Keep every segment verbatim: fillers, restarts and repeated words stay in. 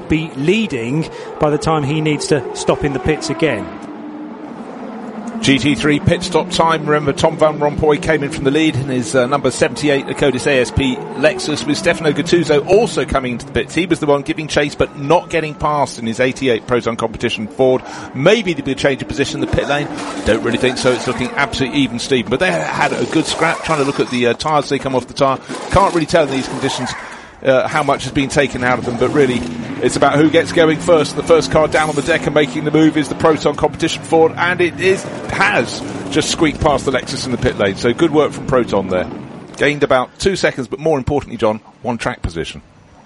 could be leading by the time he needs to stop in the pits again. G T three pit stop time. Remember, Tom Van Rompuy came in from the lead in his uh, number seventy-eight Acodis A S P Lexus, with Stefano Gattuso also coming into the pits. He was the one giving chase but not getting past in his eighty-eight Proton Competition Ford. Maybe there'll be a change of position in the pit lane. Don't really think so. It's looking absolutely even Steven. But they had a good scrap, trying to look at the uh, tyres they come off the tyre. Can't really tell in these conditions Uh, how much has been taken out of them, but really it's about who gets going first. The first car down on the deck and making the move is the Proton Competition Ford, and it is has just squeaked past the Lexus in the pit lane. So good work from Proton there. Gained about two seconds, but more importantly, John, one track position.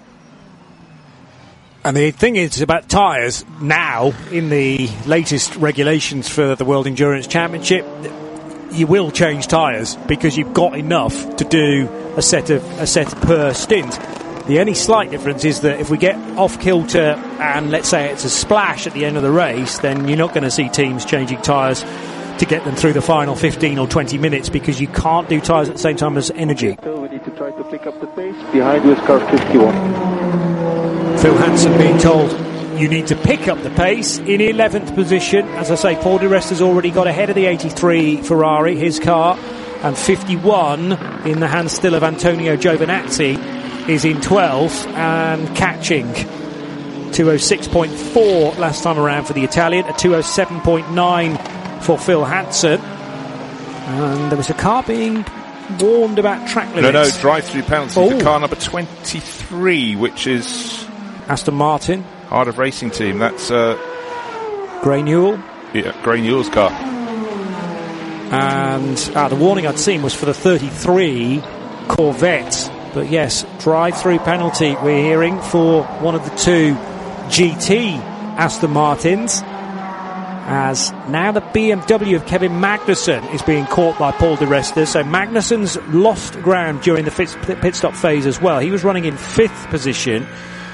And the thing is about tyres now, in the latest regulations for the World Endurance Championship, you will change tyres because you've got enough to do a set of a set per stint. The only slight difference is that if we get off kilter and let's say it's a splash at the end of the race, then you're not going to see teams changing tyres to get them through the final fifteen or twenty minutes, because you can't do tyres at the same time as energy. So we need to try to pick up the pace behind with car fifty-one. Phil Hansen being told you need to pick up the pace in eleventh position. As I say, Paul di Resta's already got ahead of the eighty-three Ferrari, his car, and fifty-one in the hand still of Antonio Giovinazzi is in twelfth and catching. two oh six point four last time around for the Italian, a two oh seven point nine for Phil Hansen. And there was a car being warned about track limits. No, no, drive-through penalty oh. for car number twenty-three, which is Aston Martin. Heart of Racing Team. That's uh, Gray Newell. Yeah, Gray Newell's car. And ah, the warning I'd seen was for the thirty-three Corvette. But yes, drive-through penalty we're hearing for one of the two G T Aston Martins, as now the B M W of Kevin Magnussen is being caught by Paul di Resta. So Magnussen's lost ground during the pit stop phase as well. He was running in fifth position.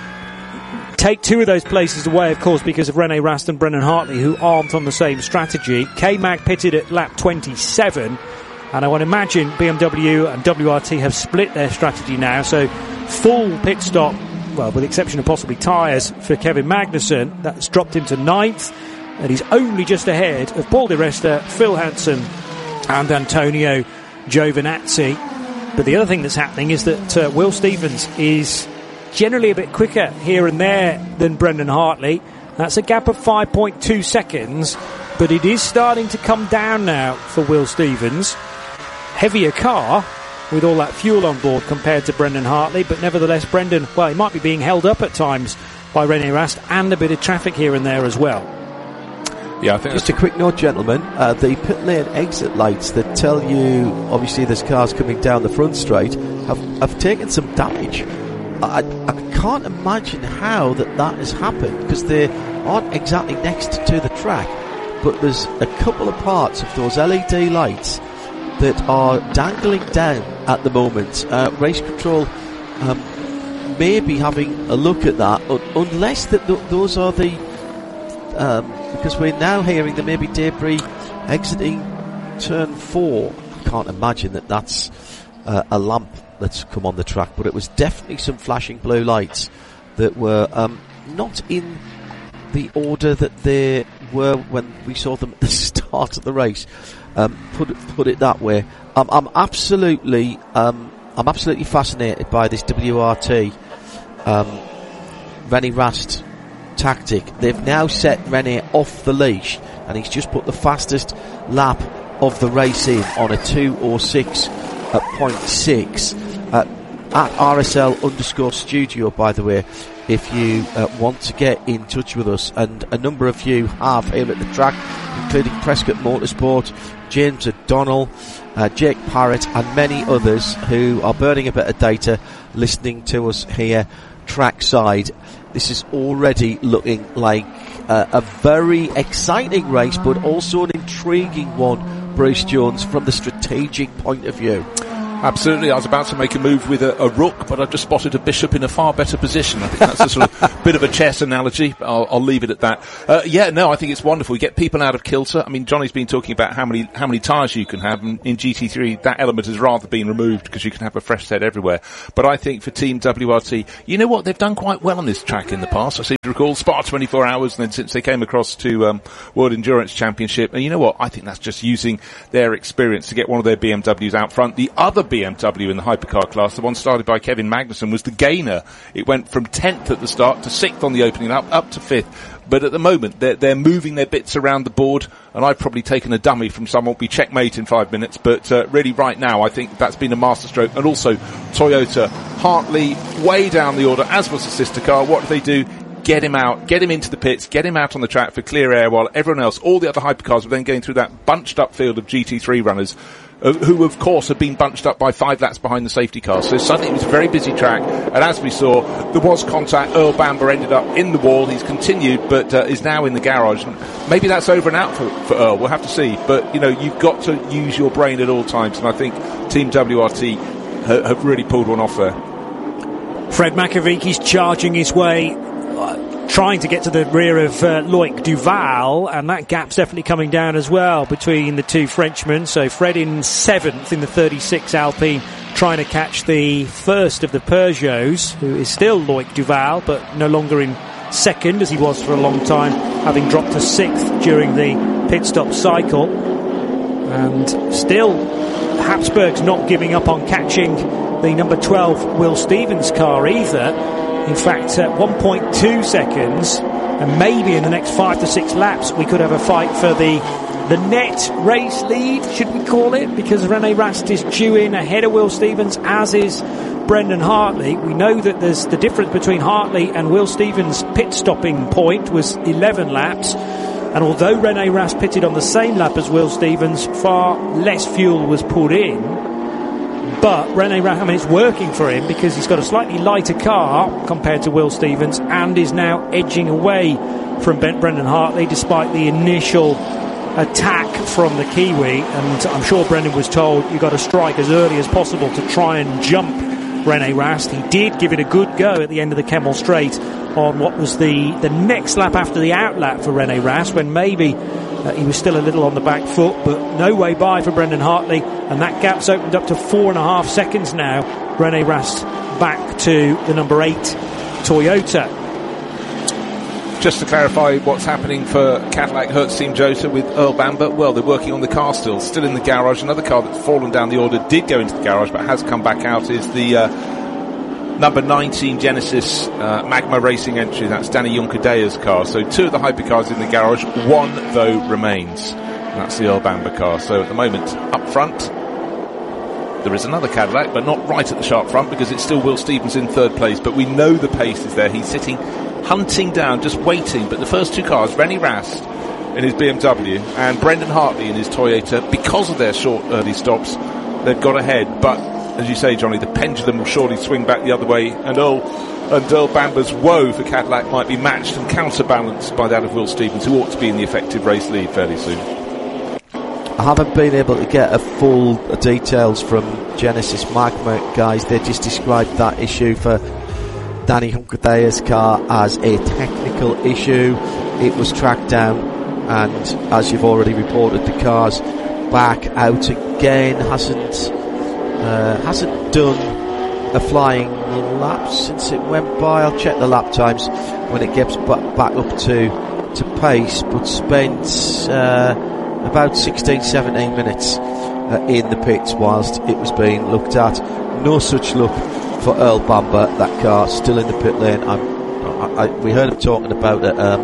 Take two of those places away, of course, because of Rene Rast and Brendan Hartley, who aren't on the same strategy. K-Mag pitted at lap twenty-seven, and I would imagine B M W and W R T have split their strategy now, so full pit stop, well, with the exception of possibly tyres for Kevin Magnussen. That's dropped him to ninth, and he's only just ahead of Paul di Resta, Phil Hansen and Antonio Giovinazzi. But the other thing that's happening is that uh, Will Stevens is generally a bit quicker here and there than Brendan Hartley. That's a gap of five point two seconds, but it is starting to come down now for Will Stevens. Heavier car with all that fuel on board compared to Brendan Hartley, but nevertheless Brendan, well, he might be being held up at times by Rene Rast and a bit of traffic here and there as well. Yeah, I think just a quick note, gentlemen, uh, the pit lane exit lights that tell you obviously there's cars coming down the front straight have, have taken some damage. I, I can't imagine how that that has happened, because they aren't exactly next to the track, but there's a couple of parts of those L E D lights that are dangling down at the moment. Uh, race control um, may be having a look at that, unless that th- those are the um, because we're now hearing there may be debris exiting turn four. I can't imagine that that's uh, a lamp that's come on the track, but it was definitely some flashing blue lights that were um, not in the order that they were when we saw them at the start of the race. Um, put it, put it that way. Um, I'm absolutely, um, I'm absolutely fascinated by this W R T um, Rene Rast tactic. They've now set Rene off the leash, and he's just put the fastest lap of the race in on a two oh six point six. Uh, at R S L underscore studio, by the way, if you uh, want to get in touch with us, and a number of you have here at the track, including Prescott Motorsport, James O'Donnell, uh, Jake Parrott, and many others who are burning a bit of data listening to us here trackside. This is already looking like uh, a very exciting race, but also an intriguing one, Bruce Jones, from the strategic point of view. Absolutely. I was about to make a move with a, a rook, but I've just spotted a bishop in a far better position. I think that's a sort of bit of a chess analogy. I'll, I'll leave it at that. Uh, yeah, no, I think it's wonderful. We get people out of kilter. I mean, Johnny's been talking about how many how many tyres you can have. And in G T three, that element has rather been removed because you can have a fresh set everywhere. But I think for Team W R T, you know what? They've done quite well on this track in the past. I seem to recall Spa twenty-four hours, and then since they came across to um, World Endurance Championship. And you know what? I think that's just using their experience to get one of their B M Ws out front. The other B M W in the hypercar class, the one started by Kevin Magnussen, was the gainer. It went from tenth at the start to sixth on the opening lap, up to fifth. But at the moment, they're, they're moving their bits around the board, and I've probably taken a dummy from someone who'll be checkmate in five minutes. But uh, really, right now, I think that's been a masterstroke. And also, Toyota, Hartley, way down the order, as was the sister car. What do they do? Get him out, get him into the pits, get him out on the track for clear air, while everyone else, all the other hypercars, were then going through that bunched up field of G T three runners, uh, who of course have been bunched up by five laps behind the safety cars. So suddenly it was a very busy track, and as we saw, there was contact. Earl Bamber ended up in the wall. He's continued, but uh, is now in the garage. And maybe that's over and out for, for Earl. We'll have to see. But you know, you've got to use your brain at all times, and I think Team W R T ha- have really pulled one off there. Fred Makoviki's charging his way, trying to get to the rear of uh, Loic Duval, and that gap's definitely coming down as well between the two Frenchmen. So Fred in seventh in the thirty-six Alpine, trying to catch the first of the Peugeots, who is still Loic Duval, but no longer in second as he was for a long time, having dropped to sixth during the pit stop cycle. And still, Habsburg's not giving up on catching the number twelve Will Stevens car either. In fact, at one point two seconds, and maybe in the next five to six laps, we could have a fight for the the net race lead, should we call it, because Rene Rast is due in ahead of Will Stevens, as is Brendan Hartley. We know that there's the difference between Hartley and Will Stevens' pit stopping point was eleven laps, and although Rene Rast pitted on the same lap as Will Stevens, far less fuel was put in. But Rene Rast, I mean, it's working for him because he's got a slightly lighter car compared to Will Stevens, and is now edging away from Ben- Brendan Hartley despite the initial attack from the Kiwi. And I'm sure Brendan was told you've got to strike as early as possible to try and jump Rene Rast. He did give it a good go at the end of the Kemmel Straight on what was the, the next lap after the out lap for Rene Rast, when maybe Uh, he was still a little on the back foot, but no way by for Brendan Hartley, and that gap's opened up to four and a half seconds now. Rene Rast back to the number eight Toyota. Just to clarify what's happening for Cadillac Hertz Team Jota with Earl Bamber, well, they're working on the car still, still in the garage. Another car that's fallen down the order, did go into the garage but has come back out, is the uh, number nineteen Genesis uh, Magma Racing entry. That's Danny Junkerdea's car. So two of the hypercars in the garage, one though remains, and that's the Earl Bamber car. So at the moment, up front, there is another Cadillac, but not right at the sharp front, because it's still Will Stevens in third place. But we know the pace is there. He's sitting, hunting down, just waiting. But the first two cars, Rene Rast in his B M W and Brendan Hartley in his Toyota, because of their short early stops, they've got ahead. But as you say, Johnny, the pendulum will surely swing back the other way, and Earl, and Earl Bamber's woe for Cadillac might be matched and counterbalanced by that of Will Stevens, who ought to be in the effective race lead fairly soon. I haven't been able to get a full details from Genesis Magma guys. They just described that issue for Danny Junkerdea's car as a technical issue. It was tracked down, and as you've already reported, the car's back out again. Hasn't uh, hasn't done a flying lap since it went by. I'll check the lap times when it gets back, back up to to pace, but spent uh, about sixteen, seventeen minutes uh, in the pits whilst it was being looked at. No such luck for Earl Bamber. That car still in the pit lane. I'm, I, I, we heard him talking about a, um,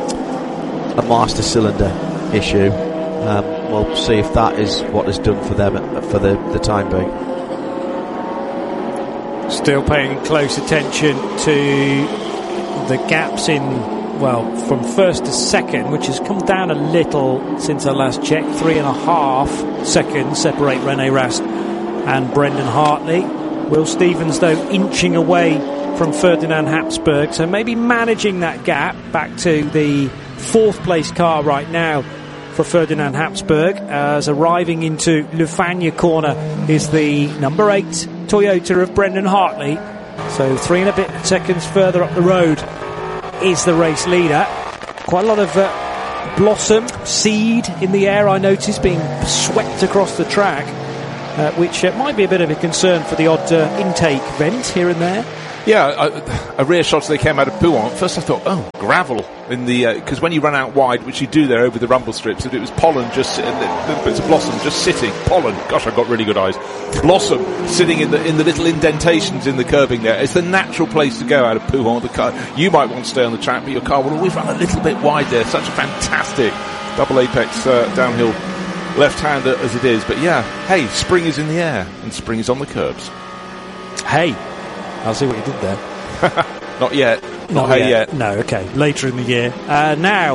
a master cylinder issue. Um, we'll see if that is what is done for them for the, the time being. Still paying close attention to the gaps in, well, from first to second, which has come down a little since I last checked. Three and a half seconds separate Rene Rast and Brendan Hartley. Will Stevens, though, inching away from Ferdinand Habsburg, so maybe managing that gap back to the fourth place car right now for Ferdinand Habsburg, as arriving into Le Fagnes corner is the number eight Toyota of Brendan Hartley. So three and a bit seconds further up the road is the race leader. Quite a lot of uh, blossom, seed in the air, I noticed, being swept across the track, uh, which uh, might be a bit of a concern for the odd uh, intake vent here and there. Yeah, a, a rear shot as they came out of Pouhon. First I thought, oh, gravel in the because uh, when you run out wide, which you do there over the rumble strips, it was pollen just uh, little bits of blossom just sitting. Pollen, gosh, I've got really good eyes. Blossom sitting in the in the little indentations in the curbing there. It's the natural place to go out of Pouhon. The car, you might want to stay on the track, but your car will always run a little bit wide there. Such a fantastic double apex uh, downhill left-hander as it is. But yeah, hey, spring is in the air and spring is on the curbs. Hey. I'll see what you did there. Not yet. Not, Not yet. yet. No, okay. Later in the year. Uh, now,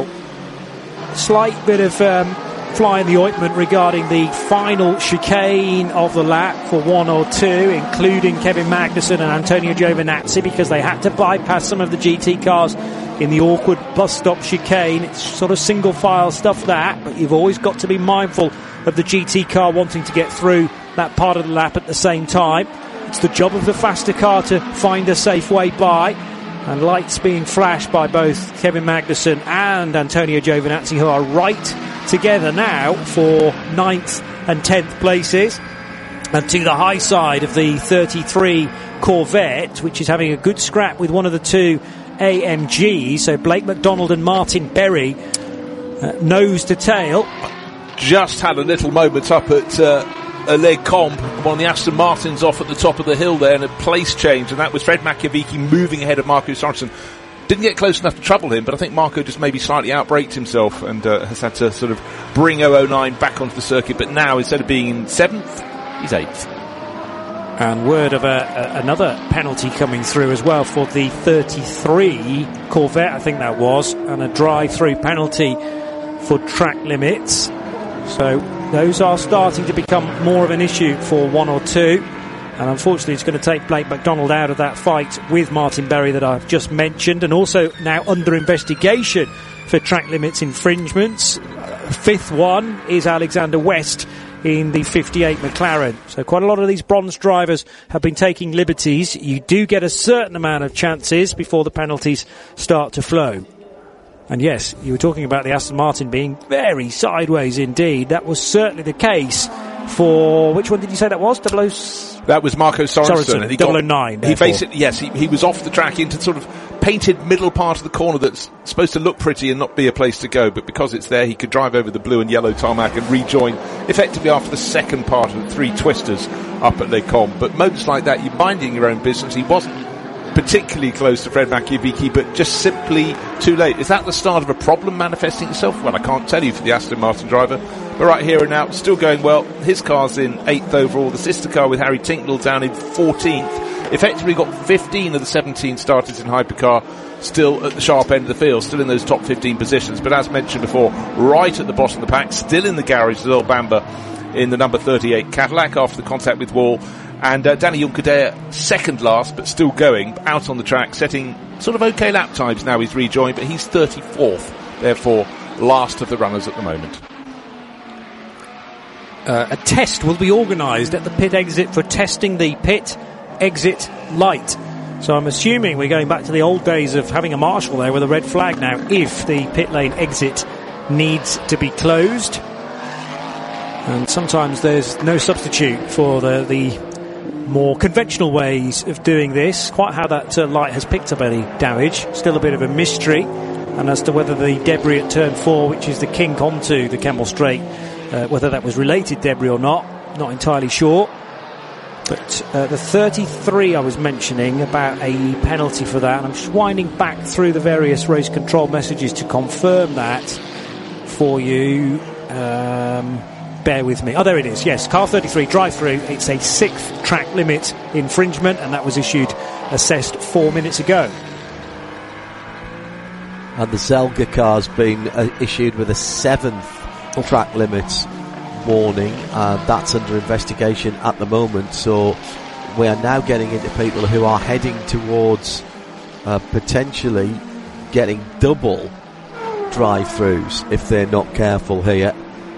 slight bit of um, fly in the ointment regarding the final chicane of the lap for one or two, including Kevin Magnussen and Antonio Giovinazzi, because they had to bypass some of the G T cars in the awkward bus stop chicane. It's sort of single file stuff, that, but you've always got to be mindful of the G T car wanting to get through that part of the lap at the same time. It's the job of the faster car to find a safe way by, and lights being flashed by both Kevin Magnussen and Antonio Giovinazzi, who are right together now for ninth and tenth places. And to the high side of the thirty-three Corvette, which is having a good scrap with one of the two A M Gs, so Blake McDonald and Martin Berry, uh, nose to tail. Just had a little moment up at uh, a leg comp, one of the Aston Martins off at the top of the hill there, and a place change, and that was Fred Machiavicki moving ahead of Marco Sorensen. Didn't get close enough to trouble him, but I think Marco just maybe slightly outbraked himself and uh, has had to sort of bring oh oh nine back onto the circuit. But now, instead of being seventh, he's eighth. And word of a, a, another penalty coming through as well for the thirty-three Corvette, I think that was, and a drive-through penalty for track limits. So those are starting to become more of an issue for one or two. And unfortunately, it's going to take Blake McDonald out of that fight with Martin Berry that I've just mentioned, and also now under investigation for track limits infringements. Uh, fifth one is Alexander West in the fifty-eight McLaren. So quite a lot of these bronze drivers have been taking liberties. You do get a certain amount of chances before the penalties start to flow. And yes, you were talking about the Aston Martin being very sideways indeed. That was certainly the case for, which one did you say that was? double oh That was Marco Sorensen. Sorensen and he double oh nine. Got, he basically, yes, he, he was off the track into sort of painted middle part of the corner that's supposed to look pretty and not be a place to go, but because it's there, he could drive over the blue and yellow tarmac and rejoin effectively after the second part of the three twisters up at Les Combes. But moments like that, you're minding your own business. He wasn't particularly close to Fred Machiavicki, but just simply too late. Is that the start of a problem manifesting itself? Well, I can't tell you for the Aston Martin driver, but right here and now, still going well. His car's in eighth overall. The sister car with Harry Tincknell down in fourteenth. Effectively got fifteen of the seventeen starters in hypercar still at the sharp end of the field, still in those top fifteen positions. But as mentioned before, right at the bottom of the pack, still in the garage, Earl Bamber in the number thirty-eight Cadillac after the contact with Wall. And uh, Danny Juncadella second last, but still going, out on the track, setting sort of okay lap times now he's rejoined, but he's thirty-fourth, therefore last of the runners at the moment. Uh, a test will be organised at the pit exit for testing the pit exit light. So I'm assuming we're going back to the old days of having a marshal there with a red flag now if the pit lane exit needs to be closed. And sometimes there's no substitute for the, the more conventional ways of doing this. Quite how that uh, light has picked up any damage, still a bit of a mystery. And as to whether the debris at turn four, which is the kink onto the Kemmel Straight, uh, whether that was related debris or not, not entirely sure. But uh, the thirty-three I was mentioning about a penalty for that, and I'm just winding back through the various race control messages to confirm that for you. Um, bear with me. Oh, there it is. Yes, car thirty-three, drive-through. It's a sixth track limit infringement, and that was issued, assessed four minutes ago. And the Zelga car's been uh, issued with a seventh track limits warning, and that's under investigation at the moment. So we are now getting into people who are heading towards uh, potentially getting double drive-throughs if they're not careful here.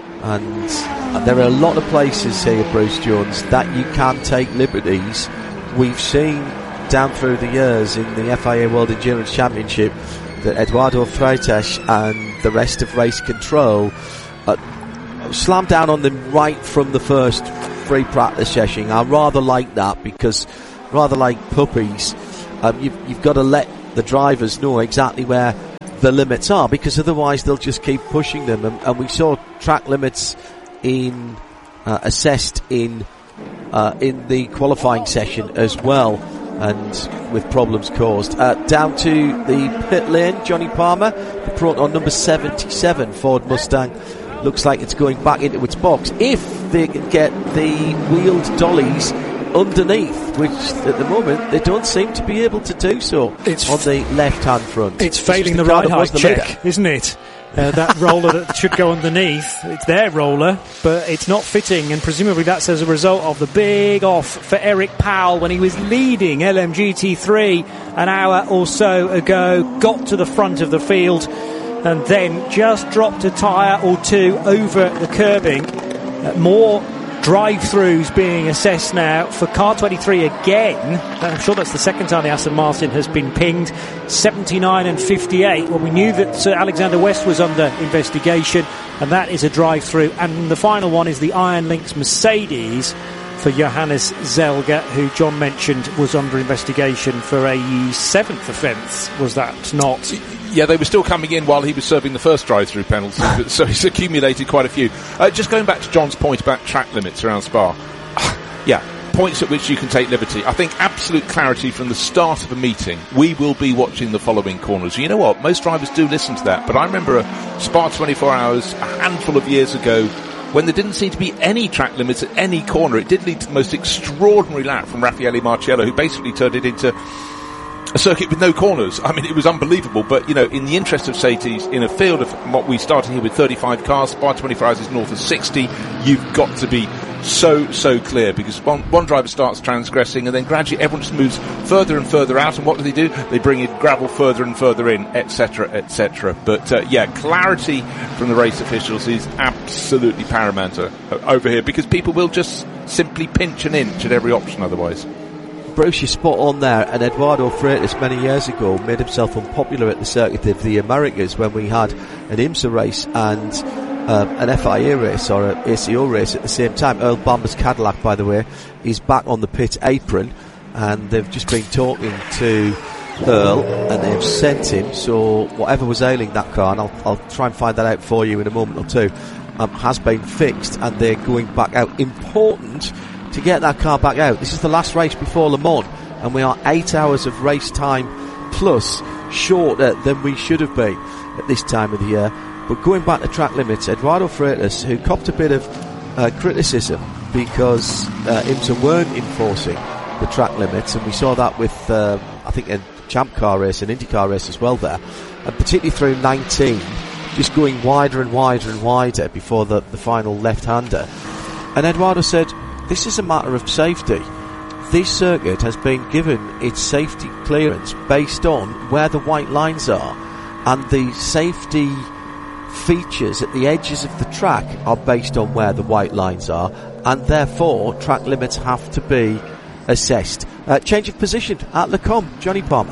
And, and there are a lot of places here, Bruce Jones, that you can take liberties. We've seen down through the years in the F I A World Endurance Championship that Eduardo Freitas and the rest of Race Control uh, slammed down on them right from the first free practice session. I rather like that, because rather like puppies, um, you've, you've got to let the drivers know exactly where the limits are, because otherwise they'll just keep pushing them. And, and we saw track limits in uh, assessed in uh, in the qualifying session as well, and with problems caused. Uh, down to the pit lane, Johnny Palmer, the Proton number seventy-seven Ford Mustang, looks like it's going back into its box if they can get the wheeled dollies underneath, which at the moment they don't seem to be able to do so. It's on the left hand front. It's failing the ride height check, isn't it? Uh, that roller that should go underneath, it's their roller, but it's not fitting, and presumably that's as a result of the big off for Eric Powell when he was leading L M G T three an hour or so ago, got to the front of the field and then just dropped a tyre or two over the curbing. Uh, more drive-throughs being assessed now for car twenty-three again. I'm sure that's the second time the Aston Martin has been pinged. seventy-nine and fifty-eight. Well, we knew that Sir Alexander West was under investigation, and that is a drive-through. And the final one is the Iron Lynx Mercedes for Johannes Zelger, who John mentioned was under investigation for a seventh offence. Was that not? Yeah, they were still coming in while he was serving the first drive-through penalty, so he's accumulated quite a few. Uh, just going back to John's point about track limits around Spa. Yeah, points at which you can take liberty. I think absolute clarity from the start of a meeting. We will be watching the following corners. You know what? Most drivers do listen to that, but I remember a Spa twenty-four hours a handful of years ago when there didn't seem to be any track limits at any corner. It did lead to the most extraordinary lap from Raffaele Marciello, who basically turned it into a circuit with no corners. I mean, it was unbelievable. But, you know, in the interest of safety, in a field of what we started here with thirty-five cars, Spa twenty-four hours is north of sixty, you've got to be so, so clear, because one, one driver starts transgressing and then gradually everyone just moves further and further out, and what do they do? They bring in gravel further and further in, et cetera, et cetera. But, uh, yeah, clarity from the race officials is absolutely paramount uh, over here, because people will just simply pinch an inch at every option otherwise. Bruce, you're spot on there, and Eduardo Freitas many years ago made himself unpopular at the Circuit of the Americas when we had an IMSA race and um, an F I A race or an A C O race at the same time. Earl Bamber's Cadillac, by the way, is back on the pit apron, and they've just been talking to Earl and they've sent him, so whatever was ailing that car, and I'll, I'll try and find that out for you in a moment or two, um, has been fixed, and they're going back out. Important to get that car back out. This is the last race before Le Mans, and we are eight hours of race time plus shorter than we should have been at this time of the year. But going back to track limits, Eduardo Freitas, who copped a bit of uh, criticism because uh, IMSA weren't enforcing the track limits, and we saw that with uh, I think a Champ Car race, an IndyCar race as well there, and particularly through nineteen, just going wider and wider and wider before the, the final left-hander. And Eduardo said, this is a matter of safety. This circuit has been given its safety clearance based on where the white lines are, and the safety features at the edges of the track are based on where the white lines are, and therefore track limits have to be assessed. Uh, change of position at Le Combe, Johnny Palmer.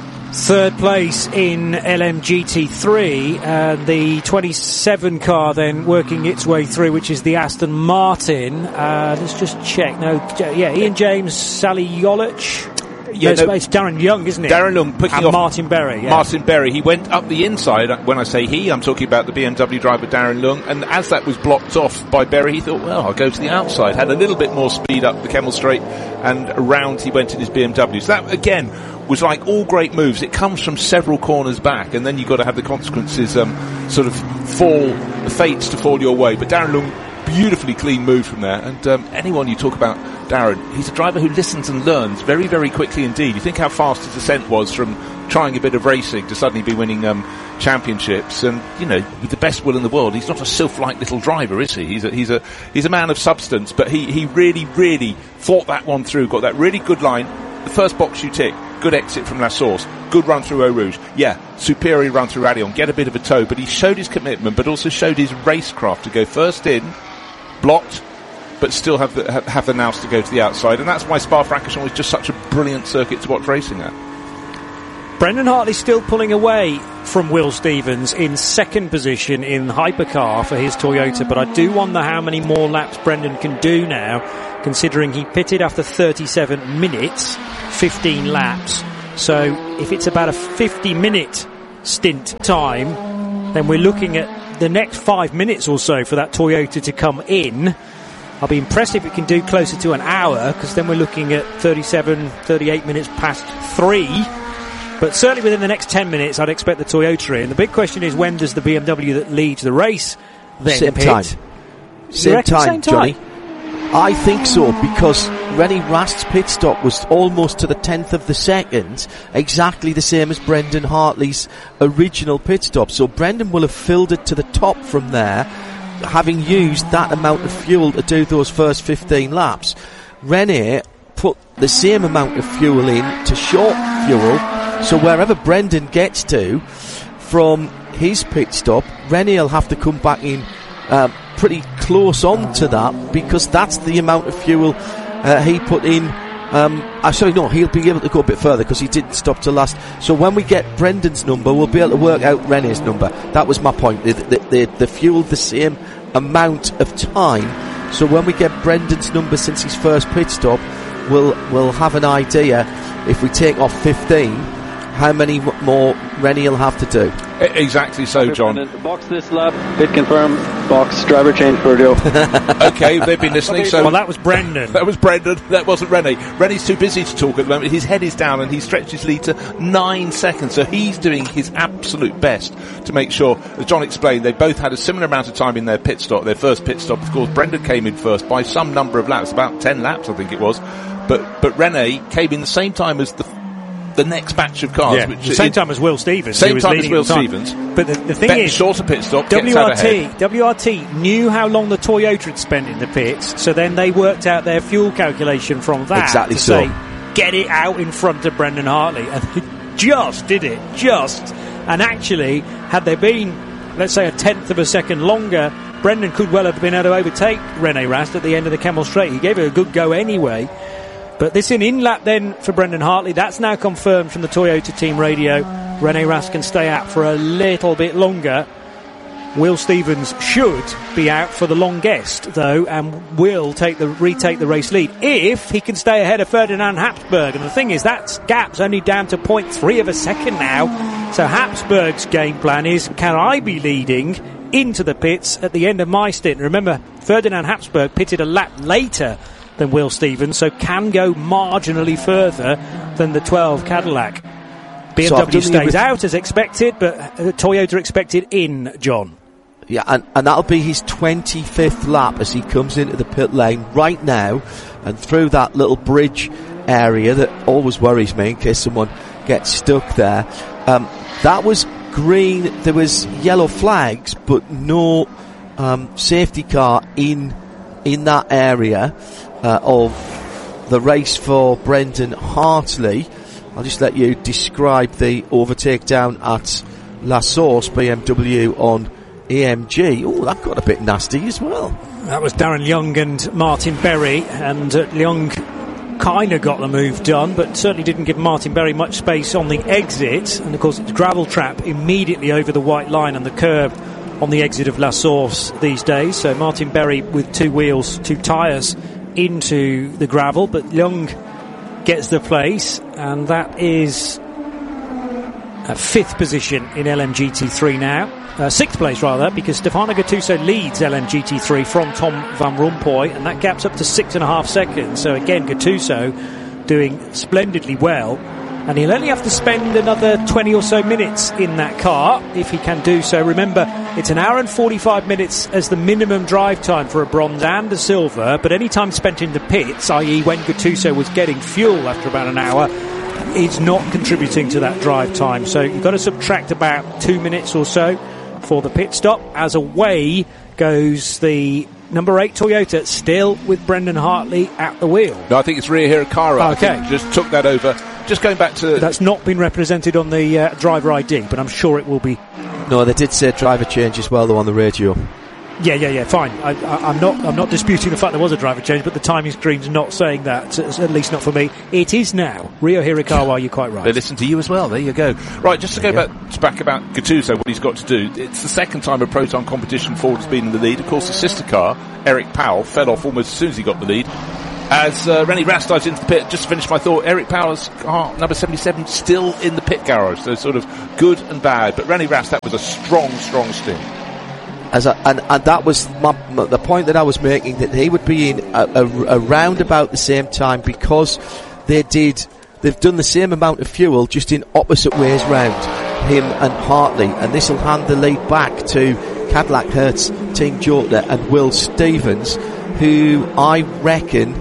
Third place in L M G T three, and the twenty-seven car then working its way through, which is the Aston Martin. Uh, let's just check. No, yeah, Ian James, Sally Yolich. Yeah, no, no, it's Darren Young, isn't it? Darren Young picking and off Martin Berry. Yeah. Martin Berry. He went up the inside. When I say he, I'm talking about the B M W driver Darren Young. And as that was blocked off by Berry, he thought, well, I'll go to the outside. Had a little bit more speed up the Kemmel Straight, and around he went in his B M W. So that again was like all great moves. It comes from several corners back, and then you've got to have the consequences um, sort of fall, the fates to fall your way. But Darren Young, beautifully clean move from there. And um, anyone you talk about Darren, he's a driver who listens and learns very, very quickly indeed. You think how fast his ascent was from trying a bit of racing to suddenly be winning um, championships. And, you know, with the best will in the world, he's not a sylph-like little driver, is he? He's a, he's a, he's a man of substance, but he, he really, really thought that one through, got that really good line. The first box you tick, good exit from La Source, good run through Eau Rouge. Yeah, superior run through Raidillon, get a bit of a toe, but he showed his commitment, but also showed his racecraft to go first in, blocked, but still have the, have the nous to go to the outside, and that's why Spa-Francorchamps is just such a brilliant circuit to watch racing at. Brendan Hartley still pulling away from Will Stevens in second position in hypercar for his Toyota, but I do wonder how many more laps Brendan can do now, considering he pitted after thirty-seven minutes, fifteen laps. So if it's about a fifty minute stint time, then we're looking at the next five minutes or so for that Toyota to come in. I'll be impressed if it can do closer to an hour, because then we're looking at thirty-seven, thirty-eight minutes past three. But certainly within the next ten minutes, I'd expect the Toyota in. The big question is, when does the B M W that leads the race then Same pit? time. Same time, Same time, Johnny. I think so, because Rennie Rast's pit stop was almost to the tenth of the second, exactly the same as Brendan Hartley's original pit stop. So Brendan will have filled it to the top from there, having used that amount of fuel to do those first fifteen laps. Rennie put the same amount of fuel in to short fuel, so wherever Brendan gets to from his pit stop, Rennie will have to come back in uh, pretty close on to that, because that's the amount of fuel uh, he put in. Um, uh, sorry, no, he'll be able to go a bit further because he didn't stop to last. So when we get Brendan's number, we'll be able to work out René's number. That was my point. They, they, they, they fueled the same amount of time. So when we get Brendan's number since his first pit stop, we'll we'll have an idea, if we take off fifteen, how many more Rennie will have to do. Exactly so, John. Box this lap, pit confirm, box driver change for Joe. Okay, they've been listening. So well, that was Brendan. That was Brendan. That wasn't Rennie. Rennie's too busy to talk at the moment. His head is down and he stretched his lead to nine seconds. So he's doing his absolute best to make sure, as John explained, they both had a similar amount of time in their pit stop, their first pit stop. Of course, Brendan came in first by some number of laps, about ten laps, I think it was. But but Rennie came in the same time as the the next batch of cars. Yeah, which the same it, time as Will Stevens. Same who was time as leading Will at the time. Stevens. But the, the thing Bet is, shorter pit stop, W R T, gets out ahead. W R T knew how long the Toyota had spent in the pits, so then they worked out their fuel calculation from that Exactly to so. say, get it out in front of Brendan Hartley. And they just did it, just. And actually, had they been, let's say, a tenth of a second longer, Brendan could well have been able to overtake René Rast at the end of the Kemmel Straight. He gave it a good go anyway. But this in in-lap then for Brendan Hartley. That's now confirmed from the Toyota team radio. René Rast can stay out for a little bit longer. Will Stevens should be out for the longest, though, and will take the retake the race lead if he can stay ahead of Ferdinand Habsburg. And the thing is, that gap's only down to point three of a second now. So Habsburg's game plan is, can I be leading into the pits at the end of my stint? Remember, Ferdinand Habsburg pitted a lap later than Will Stevens, so can go marginally further than the twelve Cadillac. B M W so stays out as expected, but Toyota expected in, John. Yeah, and, and that'll be his twenty-fifth lap as he comes into the pit lane right now, and through that little bridge area that always worries me in case someone gets stuck there. Um, that was green, there was yellow flags, but no um, safety car in in that area uh, of the race for Brendan Hartley. I'll just let you describe the overtake down at La Source, B M W on A M G. Oh, that got a bit nasty as well. That was Darren Young and Martin Berry, and uh, Young kind of got the move done, but certainly didn't give Martin Berry much space on the exit. And of course, it's gravel trap immediately over the white line and the curb on the exit of La Source these days. So Martin Berry with two wheels, two tyres into the gravel, but Young gets the place, and that is a fifth position in L M G T three now. Uh, sixth place rather, because Stefano Gattuso leads L M G T three from Tom Van Rompuy, and that gap's up to six and a half seconds. So again, Gattuso doing splendidly well, and he'll only have to spend another twenty or so minutes in that car if he can do so. Remember, it's an hour and forty-five minutes as the minimum drive time for a bronze and a silver, but any time spent in the pits, that is when Gattuso was getting fuel after about an hour, is not contributing to that drive time. So you've got to subtract about two minutes or so for the pit stop, as away goes the number eight Toyota, still with Brendan Hartley at the wheel. No, I think it's Ria Hirakawa. Okay. I think just took that over. Just going back to... That's not been represented on the uh, driver I D, but I'm sure it will be. No, they did say driver change as well, though, on the radio. Yeah, yeah, yeah, fine. I, I, I'm not I'm not disputing the fact there was a driver change, but the timing screen's not saying that, at least not for me. It is now. Rio Hirakawa, you're quite right. They listen to you as well. There you go. Right, just to go back, to back about Gattuso, what he's got to do. It's the second time a Proton competition Ford has been in the lead. Of course, the sister car, Eric Powell, fell off almost as soon as he got the lead. As uh, Rennie Rast dives into the pit, just to finish my thought, Eric Powell's car, number seventy-seven, still in the pit garage. So sort of good and bad. But Rennie Rast, that was a strong, strong stint. As a, and, and that was my, my, the point that I was making, that he would be in a, a, around about the same time, because they did, they've done the same amount of fuel, just in opposite ways round, him and Hartley, and this will hand the lead back to Cadillac Hertz Team Jota and Will Stevens, who I reckon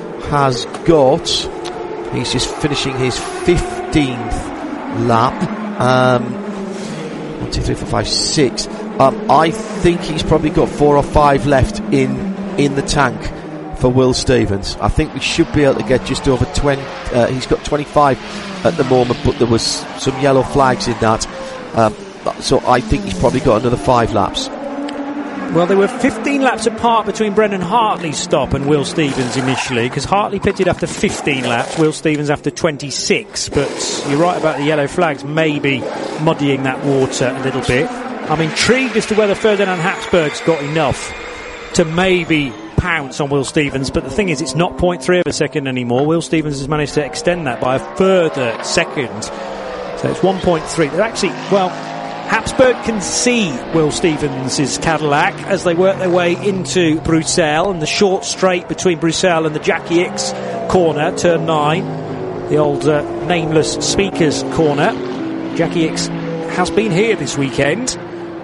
has got, he's just finishing his fifteenth lap, um, one, two, three, four, five, six. Um, I think he's probably got four or five left in in the tank for Will Stevens. I think we should be able to get just over twenty. Uh, he's got twenty-five at the moment, but there was some yellow flags in that. Um, so I think he's probably got another five laps. Well, there were fifteen laps apart between Brendan Hartley's stop and Will Stevens initially, because Hartley pitted after fifteen laps, Will Stevens after twenty-six. But you're right about the yellow flags maybe muddying that water a little bit. I'm intrigued as to whether Ferdinand Habsburg's got enough to maybe pounce on Will Stevens, but the thing is, it's not zero point three of a second anymore. Will Stevens has managed to extend that by a further second. So it's one point three. They're actually, well, Habsburg can see Will Stevens' Cadillac as they work their way into Bruxelles, and the short straight between Bruxelles and the Jackie X corner, turn nine, the old uh, nameless speakers corner. Jackie X has been here this weekend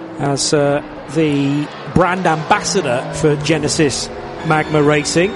as uh, the brand ambassador for Genesis Magma Racing.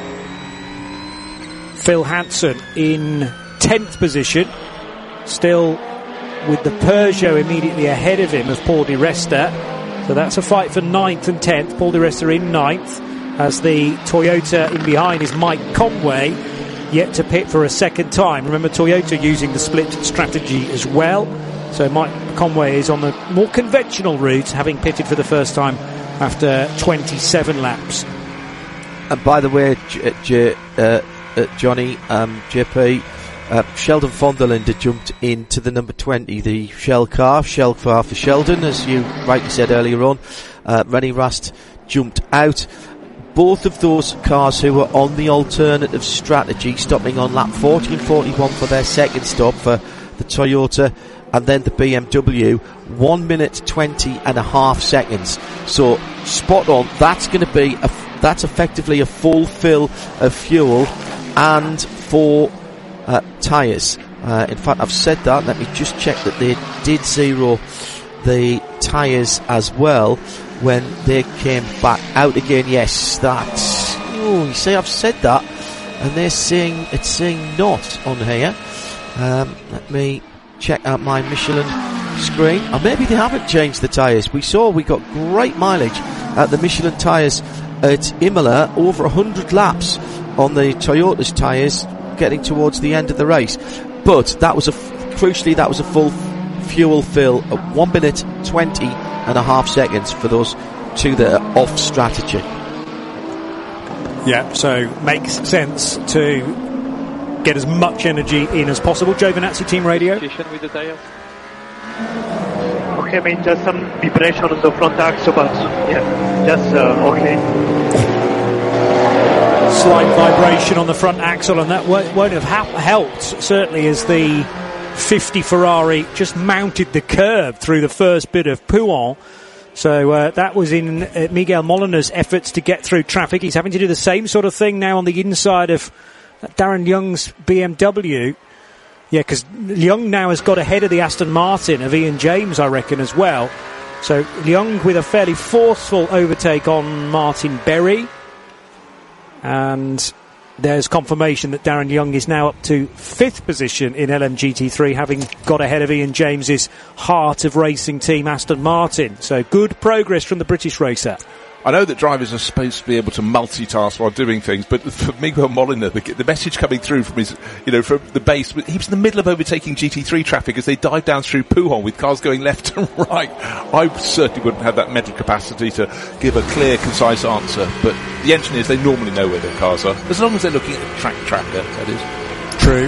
Phil Hanson in tenth position, still with the Peugeot immediately ahead of him of Paul Di Resta. So that's a fight for ninth and tenth. Paul Di Resta in ninth, as the Toyota in behind is Mike Conway, yet to pit for a second time. Remember, Toyota using the split strategy as well. So Mike Conway is on the more conventional route, having pitted for the first time after twenty-seven laps. And by the way, J- J- uh, uh, Johnny, um, J P, uh, Sheldon Vonderland had jumped into the number twenty, the Shell car, Shell car for Sheldon, as you rightly said earlier on. Uh, Rennie Rast jumped out. Both of those cars who were on the alternative strategy, stopping on lap forty and forty-one for their second stop for the Toyota, and then the B M W, one minute twenty and a half seconds. So spot on. That's going to be a, that's effectively a full fill of fuel and four uh, tyres. Uh, in fact, I've said that. Let me just check that they did zero the tyres as well when they came back out again. Yes, that's. Oh, you see, I've said that, and they're saying it's saying not on here. Um, let me check out my Michelin screen. Or maybe they haven't changed the tyres. We saw we got great mileage at the Michelin tyres at Imola, over one hundred laps on the Toyota's tyres getting towards the end of the race. But that was a, crucially, that was a full fuel fill at one minute twenty and a half seconds for those two that are off strategy. Yeah, so makes sense to get as much energy in as possible. Giovinazzi Team Radio. With the tires. Okay, I mean, just some vibration on the front axle, but yeah, just uh, okay. Slight vibration on the front axle, and that won't, won't have ha- helped, certainly, as the fifty Ferrari just mounted the curb through the first bit of Pouhon. So uh, that was in uh, Miguel Molina's efforts to get through traffic. He's having to do the same sort of thing now on the inside of Darren Young's B M W. Yeah, because Young now has got ahead of the Aston Martin of Ian James, I reckon, as well. So Young with a fairly forceful overtake on Martin Berry. And there's confirmation that Darren Young is now up to fifth position in L M G T three, having got ahead of Ian James's heart of racing team Aston Martin. So good progress from the British racer. I know that drivers are supposed to be able to multitask while doing things, but for Miguel Molina, the, the message coming through from his, you know, from the base, he was in the middle of overtaking G T three traffic as they dive down through Pujol with cars going left and right. I certainly wouldn't have that mental capacity to give a clear, concise answer, but the engineers, they normally know where their cars are, as long as they're looking at the track tracker, that is. True.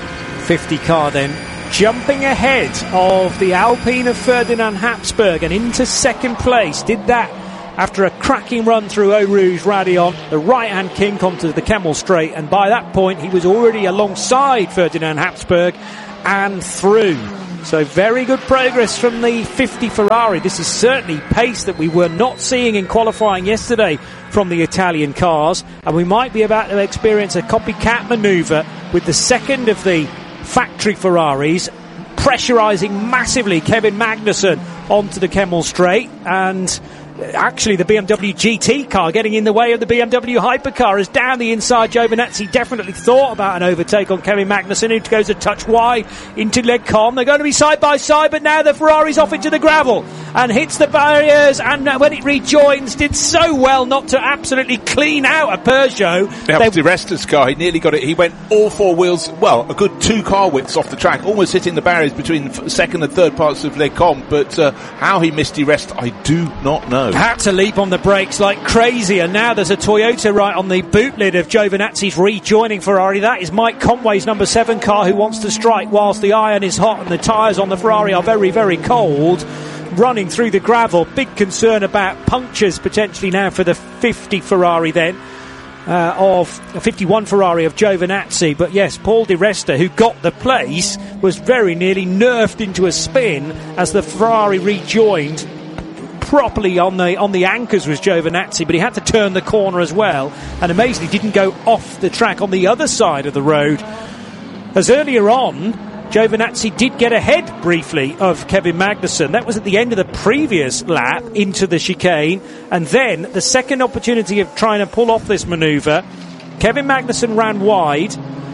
fifty car then, jumping ahead of the Alpine of Ferdinand Habsburg and into second place. Did that after a cracking run through Eau Rouge Raidillon, the right-hand kink onto the Kemmel Straight, and by that point he was already alongside Ferdinand Habsburg and through. So very good progress from the fifty Ferrari. This is certainly pace that we were not seeing in qualifying yesterday from the Italian cars, and we might be about to experience a copycat manoeuvre with the second of the factory Ferraris pressurising massively Kevin Magnussen onto the Kemmel Straight, and actually the B M W G T car getting in the way of the B M W hypercar as down the inside Giovinazzi definitely thought about an overtake on Kevin Magnussen, who goes a touch wide into Les Combes. They're going to be side by side, but now the Ferrari's off into the gravel and hits the barriers, and when it rejoins did so well not to absolutely clean out a Peugeot. That was Di Resta's car. He nearly got it. He went all four wheels, well, a good two car widths off the track, almost hitting the barriers between the second and third parts of Les Combes, but uh, how he missed Di Resta, I do not know. Had to leap on the brakes like crazy, and now there's a Toyota right on the boot lid of Giovinazzi's rejoining Ferrari. That is Mike Conway's number seven car, who wants to strike whilst the iron is hot and the tyres on the Ferrari are very, very cold. Running through the gravel, big concern about punctures potentially now for the fifty Ferrari then. Uh, of a fifty-one Ferrari of Giovinazzi, but yes, Paul Di Resta, who got the place, was very nearly nerfed into a spin as the Ferrari rejoined. Properly on the on the anchors was Giovinazzi, but he had to turn the corner as well, and amazingly didn't go off the track on the other side of the road. As earlier on, Giovinazzi did get ahead briefly of Kevin Magnussen. That was at the end of the previous lap into the chicane, and then the second opportunity of trying to pull off this manoeuvre, Kevin Magnussen ran wide.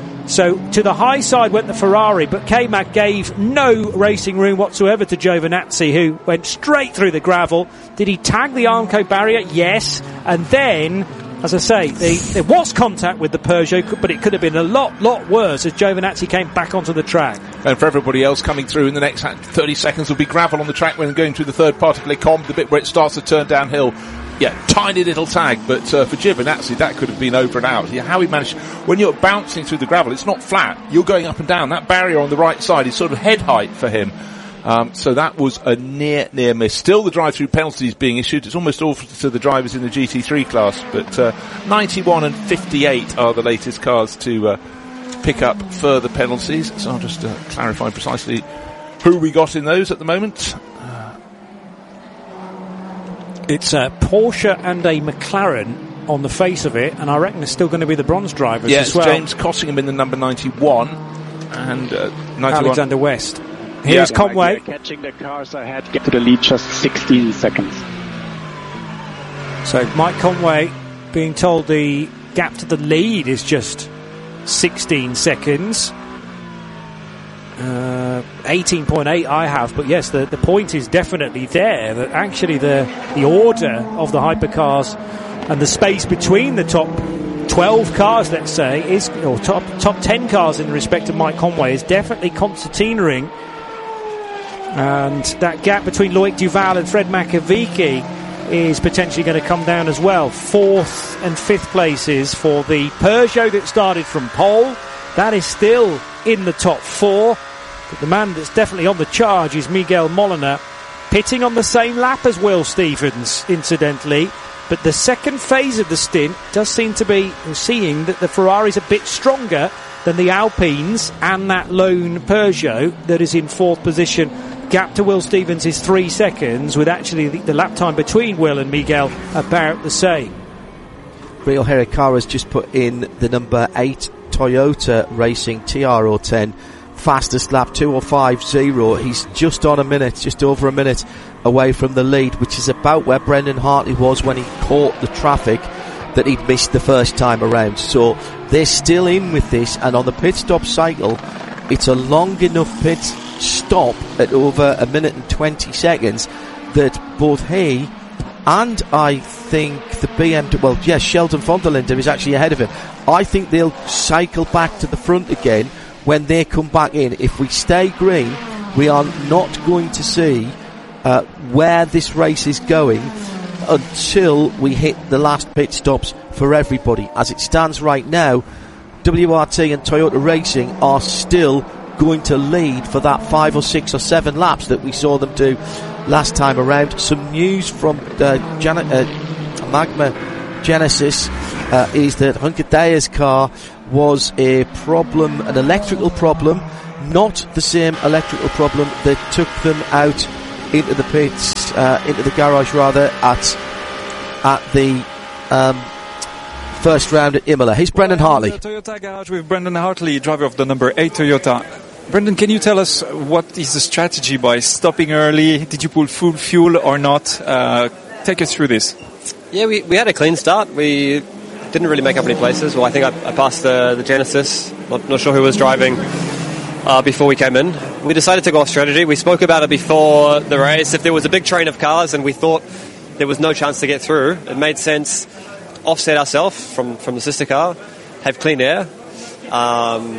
So to the high side went the Ferrari, but K-Mag gave no racing room whatsoever to Giovinazzi, who went straight through the gravel. Did he tag the Armco barrier? Yes. And then, as I say, the, there was contact with the Peugeot, but it could have been a lot, lot worse as Giovinazzi came back onto the track. And for everybody else coming through in the next thirty seconds will be gravel on the track when going through the third part of Les Combes, the bit where it starts to turn downhill. Yeah, tiny little tag, but uh, for Giovinazzi that could have been over and out. Yeah, how he managed, when you're bouncing through the gravel, it's not flat, you're going up and down. That barrier on the right side is sort of head height for him. Um, so that was a near, near miss. Still the drive-through penalties being issued. It's almost all to the drivers in the G T three class, but uh, ninety-one and fifty-eight are the latest cars to uh, pick up further penalties. So I'll just uh, clarify precisely who we got in those at the moment. It's a Porsche and a McLaren on the face of it, and I reckon it's still going to be the bronze drivers yes, as well. James Cottingham in the number ninety-one and uh, ninety-one. Alexander West. Here's yeah, Conway. Catching the cars ahead, get to the lead just sixteen seconds. So Mike Conway being told the gap to the lead is just sixteen seconds. Uh, eighteen point eight I have, but yes, the, the point is definitely there, that actually the, the order of the hypercars and the space between the top twelve cars, let's say, is, or top top ten cars in respect to Mike Conway, is definitely concertinaing, and that gap between Loic Duval and Fred Makovici is potentially going to come down as well. Fourth and fifth places for the Peugeot that started from pole. That is still in the top four. But the man that's definitely on the charge is Miguel Molina, pitting on the same lap as Will Stevens, incidentally. But the second phase of the stint does seem to be seeing that the Ferrari's a bit stronger than the Alpines and that lone Peugeot that is in fourth position. Gap to Will Stevens is three seconds, with actually the, the lap time between Will and Miguel about the same. Rio Hirakawa's just put in the number eight Toyota Racing T R zero ten fastest lap, two oh five point oh. He's just on a minute, just over a minute away from the lead, which is about where Brendan Hartley was when he caught the traffic that he'd missed the first time around. So they're still in with this, and on the pit stop cycle, it's a long enough pit stop at over a minute and twenty seconds that both he and I think the B M W, well, yes, Sheldon von der Linden is actually ahead of him. I think they'll cycle back to the front again when they come back in. If we stay green, we are not going to see uh, where this race is going until we hit the last pit stops for everybody. As it stands right now, W R T and Toyota Racing are still going to lead for that five or six or seven laps that we saw them do last time around. Some news from uh, Jan- uh, Magma Genesis uh, is that Hunkedaya's car was a problem, an electrical problem, not the same electrical problem that took them out into the pits, uh, into the garage rather, at at the um, first round at Imola. Here's Brendan Hartley. Toyota garage with Brendan Hartley, driver of the number eight Toyota. Brendan, can you tell us what is the strategy by stopping early? Did you pull full fuel or not? Uh, take us through this. Yeah, we, we had a clean start. We didn't really make up any places. Well, I think I, I passed the, the Genesis. Not, not sure who was driving uh, before we came in. We decided to go off strategy. We spoke about it before the race. If there was a big train of cars and we thought there was no chance to get through, it made sense to offset ourselves from, from the sister car, have clean air. Um,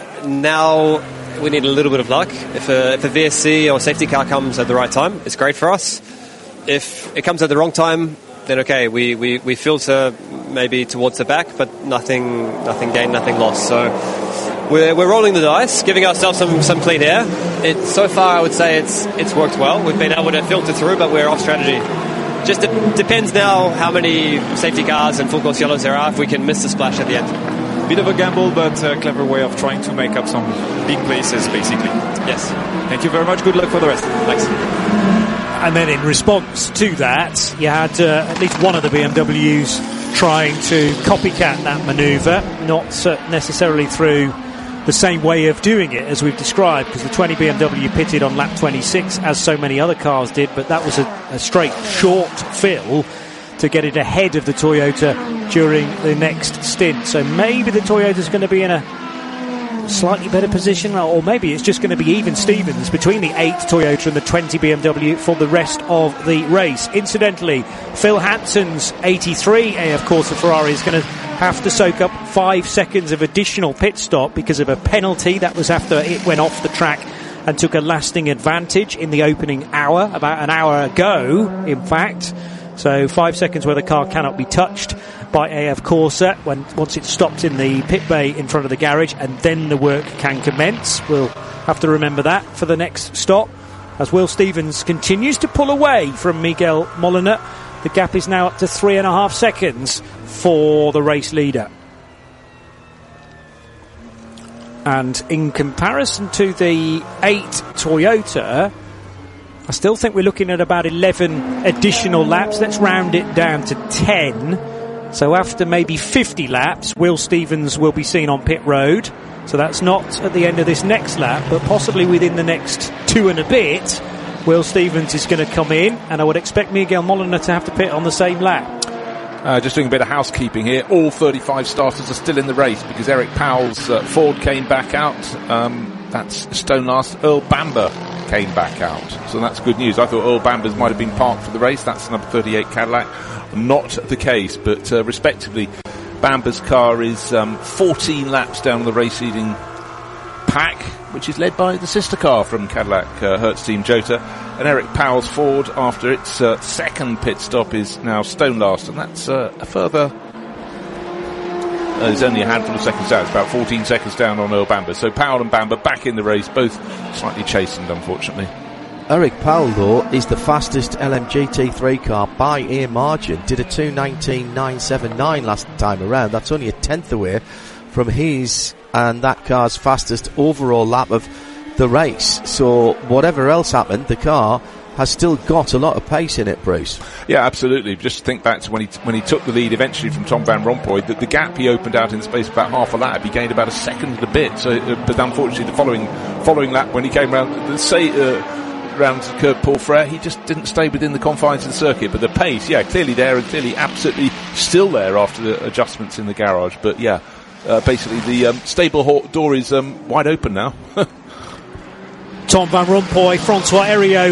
now we need a little bit of luck. If a, if a V S C or safety car comes at the right time, it's great for us. If it comes at the wrong time, then okay, we, we, we filter maybe towards the back, but nothing nothing gained, nothing lost. So we're we're rolling the dice, giving ourselves some, some clean air. It so far I would say it's it's worked well. We've been able to filter through, but we're off strategy. Just de- depends now how many safety cars and full course yellows there are if we can miss the splash at the end. Bit of a gamble, but a clever way of trying to make up some big places, basically. Yes. Thank you very much. Good luck for the rest. Thanks. And then in response to that, you had uh, at least one of the B M Ws trying to copycat that manoeuvre, not uh, necessarily through the same way of doing it as we've described, because the twenty B M W pitted on lap twenty-six, as so many other cars did, but that was a, a straight short fill to get it ahead of the Toyota during the next stint. So maybe the Toyota's going to be in a slightly better position, or maybe it's just going to be even Stevens between the eight Toyota and the twenty B M W for the rest of the race. Incidentally, Phil Hanson's eighty-three A F Corsa Ferrari is going to have to soak up five seconds of additional pit stop because of a penalty. That was after it went off the track and took a lasting advantage in the opening hour, about an hour ago, in fact. So five seconds where the car cannot be touched by A F Corsa when once it's stopped in the pit bay in front of the garage, and then the work can commence. We'll have to remember that for the next stop, as Will Stevens continues to pull away from Miguel Molina. The gap is now up to three and a half seconds for the race leader. And in comparison to the eight Toyota, I still think we're looking at about eleven additional laps. Let's round it down to ten. So after maybe fifty laps, Will Stevens will be seen on pit road. So that's not at the end of this next lap, but possibly within the next two and a bit, Will Stevens is going to come in, and I would expect Miguel Molina to have to pit on the same lap. Uh, just doing a bit of housekeeping here. All thirty-five starters are still in the race because Eric Powell's uh, Ford came back out. Um, that's stone last. Earl Bamber came back out, so that's good news. I thought Earl Bamber's might have been parked for the race. That's number thirty-eight Cadillac. Not the case, but uh, respectively, Bamber's car is um, fourteen laps down the race leading pack, which is led by the sister car from Cadillac, uh, Hertz Team Jota, and Eric Powell's Ford, after its uh, second pit stop, is now stone last, and that's uh, a further Uh, there's only a handful of seconds down. It's about fourteen seconds down on Earl Bamber. So Powell and Bamber back in the race, both slightly chastened, unfortunately. Eric Powell, though, is the fastest L M G T three car by a margin. Did a two nineteen nine seventy-nine last time around. That's only a tenth away from his and that car's fastest overall lap of the race. So whatever else happened, the car has still got a lot of pace in it, Bruce. Yeah, absolutely. Just think back to when he when he took the lead eventually from Tom Van Rompuy. The, the gap he opened out in the space of about half a lap, he gained about a second and a bit. So, uh, but unfortunately, the following following lap, when he came round, the say. Uh, round Kurt Paul Frere, he just didn't stay within the confines of the circuit, but the pace, yeah, clearly there and clearly absolutely still there after the adjustments in the garage. But yeah, uh, basically the um, stable ho- door is um, wide open now. Tom Van Rompuy, Francois Heriot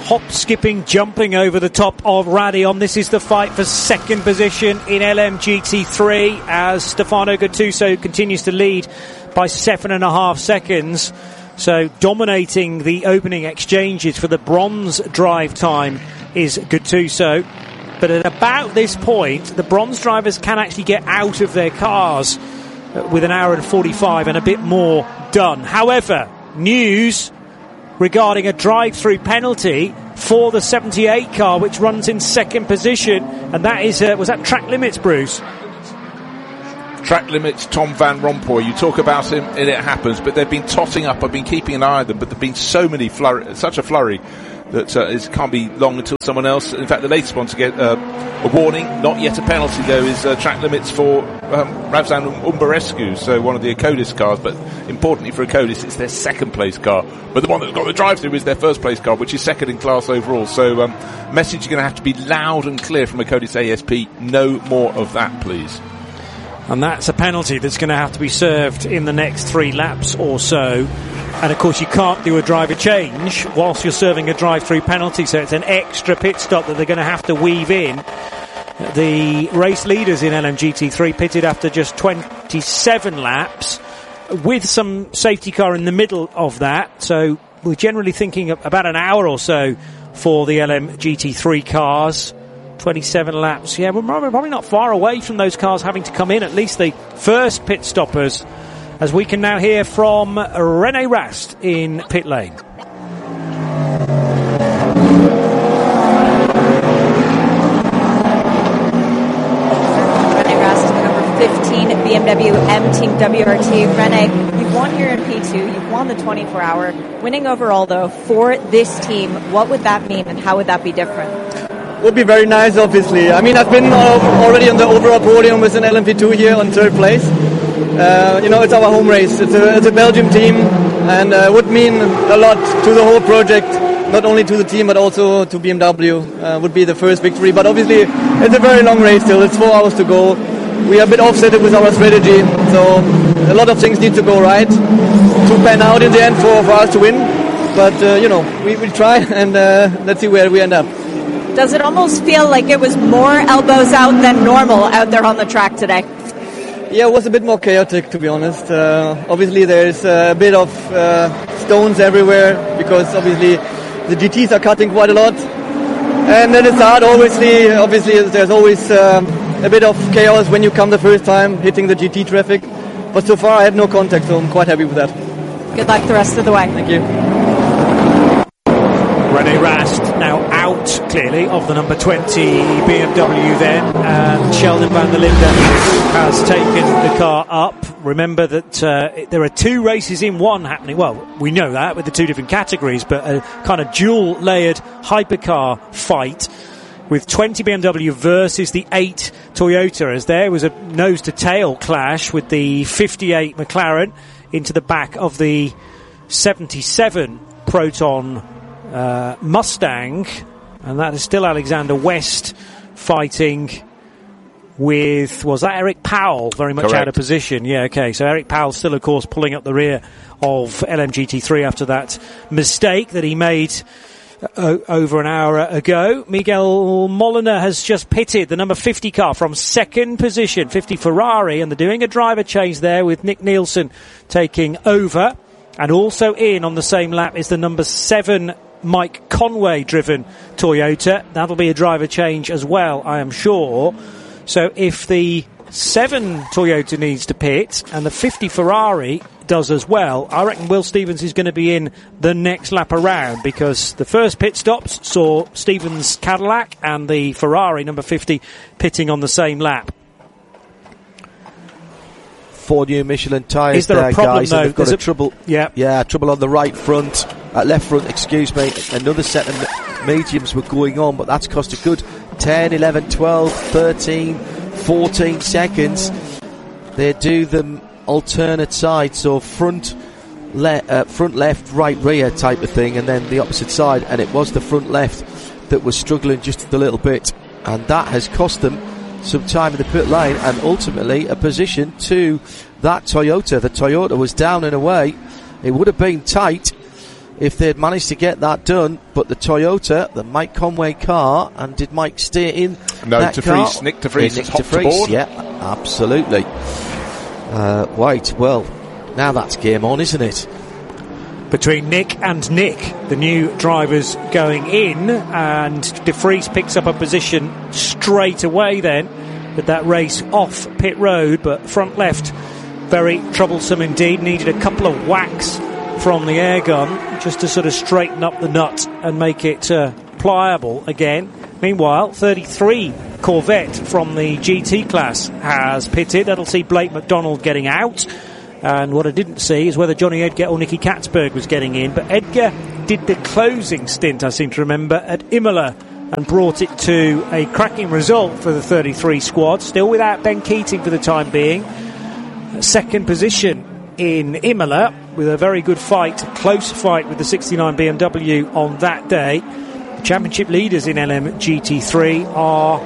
hop, skipping, jumping over the top of Raidillon. This is the fight for second position in L M G T three as Stefano Gattuso continues to lead by seven and a half seconds. So dominating the opening exchanges for the bronze drive time is Gattuso. But at about this point, the bronze drivers can actually get out of their cars with an hour and forty-five and a bit more done. However, news regarding a drive-through penalty for the seventy-eight car, which runs in second position, and that is, uh, was that track limits, Bruce? Track limits, Tom Van Rompuy. You talk about him and it happens, but they've been totting up. I've been keeping an eye on them, but there've been so many flurry, such a flurry that uh, it can't be long until someone else. In fact, the latest one to get uh, a warning, not yet a penalty though, is uh, track limits for um, Ravzan Umbarescu, so one of the Acodis cars, but importantly for Acodis, it's their second place car. But the one that's got the drive-through is their first place car, which is second in class overall. So um, message is going to have to be loud and clear from Acodis A S P. No more of that, please. And that's a penalty that's going to have to be served in the next three laps or so. And of course you can't do a driver change whilst you're serving a drive-through penalty, so it's an extra pit stop that they're going to have to weave in. The race leaders in L M G T three pitted after just twenty-seven laps with some safety car in the middle of that, so we're generally thinking about an hour or so for the L M G T three cars. twenty-seven laps, yeah, we're probably not far away from those cars having to come in, at least the first pit stoppers, as we can now hear from René Rast in pit lane. René Rast, number fifteen at B M W M Team W R T. René, you've won here in P two, you've won the twenty-four hour. Winning overall, though, for this team, what would that mean and how would that be different? Would be very nice, obviously. I mean, I've been uh, already on the overall podium with an L M P two here on third place. Uh, you know, it's our home race. It's a, it's a Belgium team, and uh, would mean a lot to the whole project, not only to the team but also to B M W. Uh, would be the first victory, but obviously it's a very long race still. It's four hours to go. We are a bit offset with our strategy, so a lot of things need to go right to pan out in the end for, for us to win. But uh, you know, we will try, and uh, let's see where we end up. Does it almost feel like it was more elbows out than normal out there on the track today? Yeah, it was a bit more chaotic, to be honest. Uh, obviously, there's a bit of uh, stones everywhere because obviously the G Ts are cutting quite a lot. And then it's hard, obviously. Obviously, there's always um, a bit of chaos when you come the first time hitting the G T traffic. But so far, I had no contact, so I'm quite happy with that. Good luck the rest of the way. Thank you. René Rast now out, clearly, of the number twenty B M W then, and Sheldon van der Linden has taken the car up. Remember that uh, there are two races in one happening. Well, we know that with the two different categories, but a kind of dual-layered hypercar fight with twenty B M W versus the eight Toyota, as there was a nose-to-tail clash with the fifty-eight McLaren into the back of the seventy-seven Proton Uh, Mustang, and that is still Alexander West fighting with, was that Eric Powell very much Correct. out of position? Yeah, okay, so Eric Powell still of course pulling up the rear of L M G T three after that mistake that he made uh, over an hour ago. Miguel Molina has just pitted the number fifty car from second position, fifty Ferrari, and they're doing a driver change there with Nick Nielsen taking over. And also in on the same lap is the number seven Mike Conway driven Toyota. That'll be a driver change as well, I am sure. So if the seven Toyota needs to pit and the fifty Ferrari does as well, I reckon Will Stevens is going to be in the next lap around, because the first pit stops saw Stevens' Cadillac and the Ferrari number fifty pitting on the same lap. Four new Michelin tyres Is there there, a problem, guys, though? and they've got There's a a- trouble. Yeah. yeah, trouble on the right front, uh, left front. Excuse me. Another set of mediums were going on, but that's cost a good ten, eleven, twelve, thirteen, fourteen seconds. They do them alternate sides, so front, le- uh, front left, right rear type of thing, and then the opposite side. And it was the front left that was struggling just a little bit, and that has cost them some time in the pit lane and ultimately a position to that Toyota. The Toyota was down and away. It would have been tight, if they'd managed to get that done. But the Toyota, the Mike Conway car, and did Mike stay in no, that to car? Vries, Nick de Vries yeah, has Nick hopped de Vries, aboard. yeah, absolutely. Uh, right, well, now that's game on, isn't it? Between Nick and Nick, the new drivers going in, and de Vries picks up a position straight away then with that race off pit road, but front left, very troublesome indeed. Needed a couple of whacks from the air gun just to sort of straighten up the nut and make it uh, pliable again. Meanwhile, thirty-three Corvette from the G T class has pitted. That'll see Blake McDonald getting out. And what I didn't see is whether Johnny Edgar or Nicky Katzberg was getting in. But Edgar did the closing stint, I seem to remember, at Imola and brought it to a cracking result for the thirty-three squad. Still without Ben Keating for the time being. Second position in Imola with a very good fight, close fight with the sixty-nine B M W on that day. The championship leaders in L M G T three are,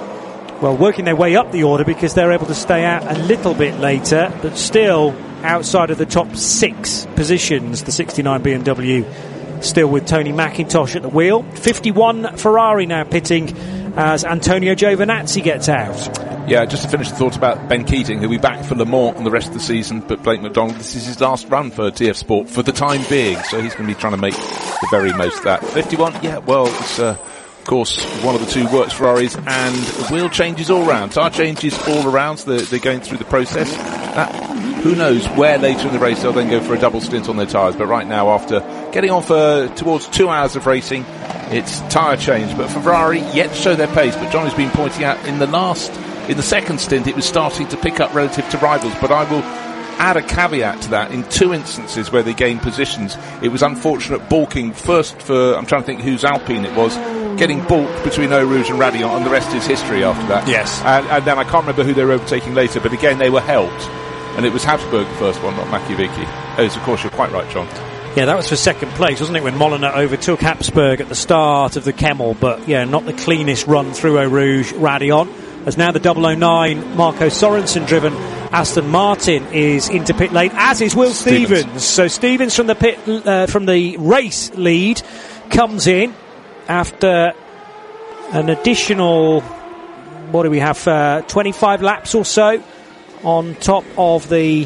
well, working their way up the order because they're able to stay out a little bit later, but still outside of the top six positions. The sixty-nine B M W still with Tony McIntosh at the wheel. fifty-one Ferrari now pitting as Antonio Giovinazzi gets out. Yeah, just to finish the thought about Ben Keating, who'll be back for Le Mans on the rest of the season, but Blake McDonald, this is his last run for T F Sport for the time being, so he's going to be trying to make the very most of that. fifty-one, yeah, well, it's uh, of course one of the two works Ferraris, and wheel changes all round, tyre changes all around, so they're, they're going through the process. That, who knows where later in the race they'll then go for a double stint on their tyres, but right now, after getting on for towards two hours of racing, it's tyre change. But for Ferrari, yet to show their pace, but Johnny's been pointing out in the last In the second stint, it was starting to pick up relative to rivals, but I will add a caveat to that. In two instances where they gained positions, it was unfortunate balking first for, I'm trying to think whose Alpine it was, getting balked between Eau Rouge and Radiant, and the rest is history after that. Yes. And, and then I can't remember who they were overtaking later, but again, they were helped. And it was Habsburg the first one, not Machiavicki. Oh, so of course, you're quite right, John. Yeah, that was for second place, wasn't it, when Molina overtook Habsburg at the start of the Kemmel, but yeah, not the cleanest run through Eau Rouge Radiant. As now the double oh nine Marco Sorensen driven Aston Martin is into pit lane, as is Will Stevens. Stevens. So Stevens from the pit uh, from the race lead comes in after an additional, what do we have, uh, twenty-five laps or so on top of the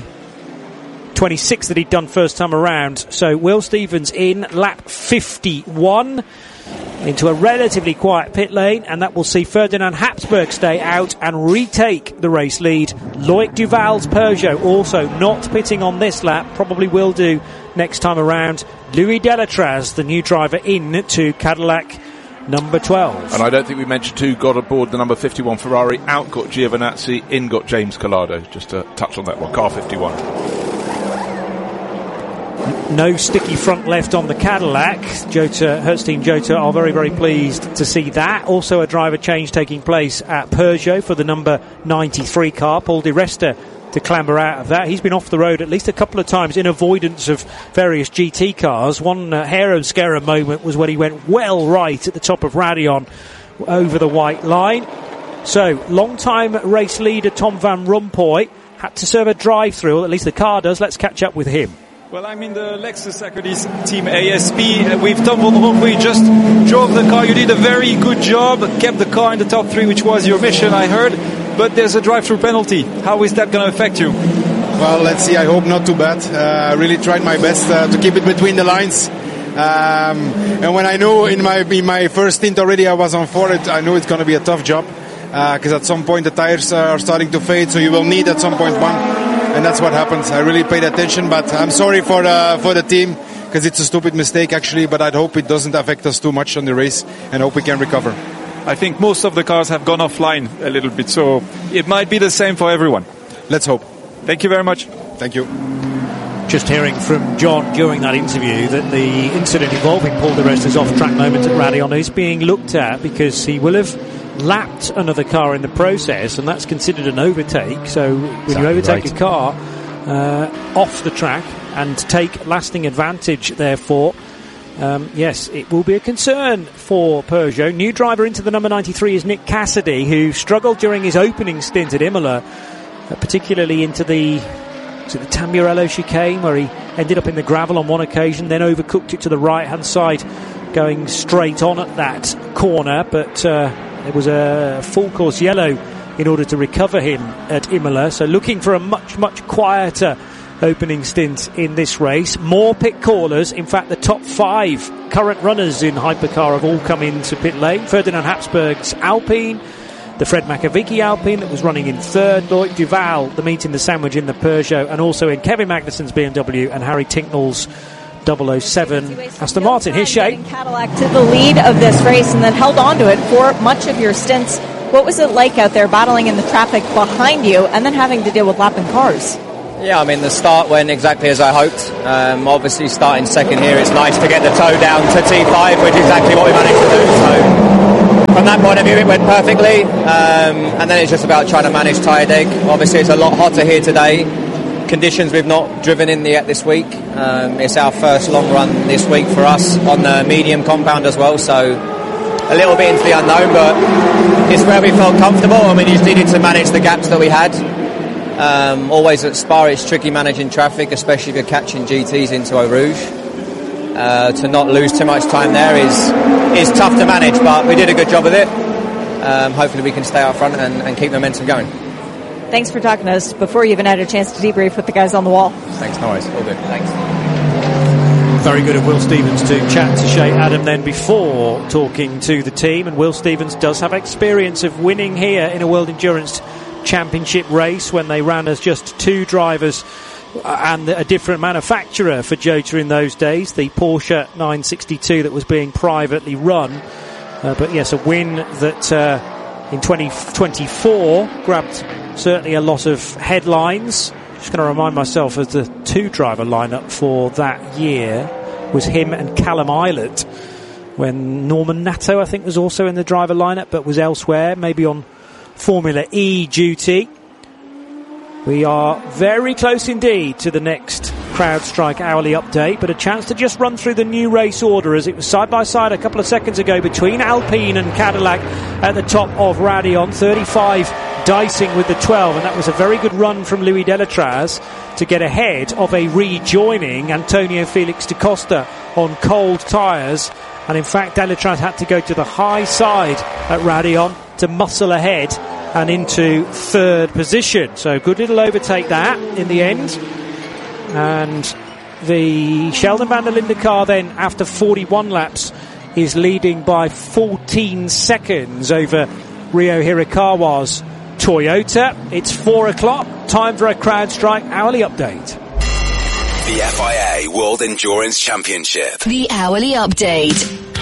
twenty-six that he'd done first time around. So Will Stevens in lap fifty-one into a relatively quiet pit lane, and that will see Ferdinand Habsburg stay out and retake the race lead. Loic Duval's Peugeot also not pitting on this lap, probably will do next time around. Louis Delatraz, the new driver, in to Cadillac number twelve. And I don't think we mentioned who got aboard the number fifty-one Ferrari. Out got Giovinazzi, in got James Collado. Just to touch on that one, car fifty-one. No sticky front left on the Cadillac. Jota, Hertzstein Jota are very, very pleased to see that. Also a driver change taking place at Peugeot for the number ninety-three car. Paul Di Resta to clamber out of that. He's been off the road at least a couple of times in avoidance of various G T cars. One uh, hair-and-scare moment was when he went well right at the top of Radion over the white line. So, long-time race leader Tom Van Rompuy had to serve a drive-through, or at least the car does. Let's catch up with him. Well, I'm in the Lexus Acadis Team A S P with Tom Van Rompuy. Just drove the car. You did a very good job, kept the car in the top three, which was your mission, I heard. But there's a drive-through penalty. How is that going to affect you? Well, let's see. I hope not too bad. Uh, I really tried my best uh, to keep it between the lines. Um, and when I know in my in my first stint already I was on for it, I know it's going to be a tough job. Because uh, at some point the tires are starting to fade, so you will need at some point one. And that's what happens. I really paid attention, but I'm sorry for the, for the team, because it's a stupid mistake actually, but I hope it doesn't affect us too much on the race, and hope we can recover. I think most of the cars have gone offline a little bit, so it might be the same for everyone. Let's hope. Thank you very much. Thank you. Just hearing from John during that interview that the incident involving Paul Di Resta's off-track moment at Radion is being looked at because he will have lapped another car in the process, and that's considered an overtake. So when exactly you overtake right. a car uh, off the track and take lasting advantage, therefore, um, yes, it will be a concern for Peugeot. New driver into the number ninety-three is Nick Cassidy, who struggled during his opening stint at Imola, uh, particularly into the was it the Tamburello chicane where he ended up in the gravel on one occasion, then overcooked it to the right hand side, going straight on at that corner, but uh, it was a full course yellow in order to recover him at Imola. So looking for a much, much quieter opening stint in this race. More pit callers. In fact, the top five current runners in Hypercar have all come into pit lane. Ferdinand Habsburg's Alpine, the Fred Makovic Alpine that was running in third, Loic Duval, the meat in the sandwich in the Peugeot, and also in Kevin Magnussen's B M W and Harry Tinknell's double oh seven Aston Martin. Here's Shay. Cadillac to the lead of this race and then held on to it for much of your stints. What was it like out there battling in the traffic behind you and then having to deal with lapping cars? Yeah, I mean, the start went exactly as I hoped. Um, obviously, starting second here, it's nice to get the toe down to T five, which is exactly what we managed to do. So, from that point of view, it went perfectly. Um, and then it's just about trying to manage tyre deg. Obviously, it's a lot hotter here today. Conditions we've not driven in yet this week. Um, it's our first long run this week for us on the medium compound as well. So, a little bit into the unknown, but it's where we felt comfortable. I mean, you just needed to manage the gaps that we had. Um, always at Spa, it's tricky managing traffic, especially if you're catching G Ts into Eau Rouge. Uh, to not lose too much time there is is tough to manage, but we did a good job of it. Um, hopefully we can stay out front and, and keep the momentum going. Thanks for talking to us before you even had a chance to debrief with the guys on the wall. Thanks, no worries. All good. Thanks. Very good of Will Stevens to chat to Shea Adam then before talking to the team. And Will Stevens does have experience of winning here in a World Endurance Championship race when they ran as just two drivers and a different manufacturer for Jota in those days, the Porsche nine sixty-two that was being privately run. Uh, but yes, a win that uh, in twenty twenty-four grabbed certainly a lot of headlines. Just going to remind myself of the two driver lineup for that year was him and Callum Eilert, when Norman Nato I think was also in the driver lineup but was elsewhere, maybe on Formula E duty. We are very close indeed to the next CrowdStrike hourly update, but a chance to just run through the new race order as it was side by side a couple of seconds ago between Alpine and Cadillac at the top of Raidillon. thirty-five dicing with the twelve, and that was a very good run from Louis Delatraz to get ahead of a rejoining Antonio Felix da Costa on cold tyres. And in fact, Delatraz had to go to the high side at Raidillon to muscle ahead and into third position. So good little overtake that in the end. And the Sheldon van der Linde car then, after forty-one laps, is leading by fourteen seconds over Ryo Hirakawa's Toyota. It's four o'clock, time for a CrowdStrike hourly update. The F I A World Endurance Championship. The hourly update.